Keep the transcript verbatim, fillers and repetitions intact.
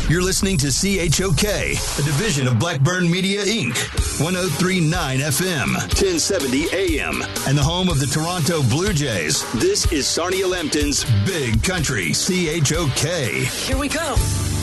You're listening to C H O K, a division of Blackburn Media, Incorporated. one oh three point nine F M, ten seventy A M, and the home of the Toronto Blue Jays. This is Sarnia Lambton's Big Country C H O K. Here we go.